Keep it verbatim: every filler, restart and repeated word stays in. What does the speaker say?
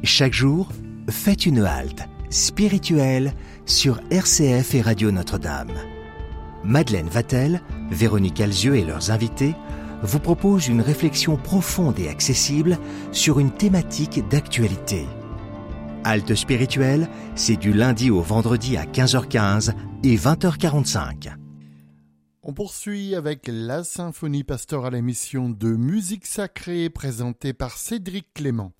Chaque jour, faites une halte spirituelle sur R C F et Radio Notre-Dame. Madeleine Vatel, Véronique Alzieux et leurs invités vous proposent une réflexion profonde et accessible sur une thématique d'actualité. Halte spirituelle, c'est du lundi au vendredi à quinze heures quinze et vingt heures quarante-cinq. On poursuit avec la symphonie pastorale, émission de musique sacrée présentée par Cédric Clément.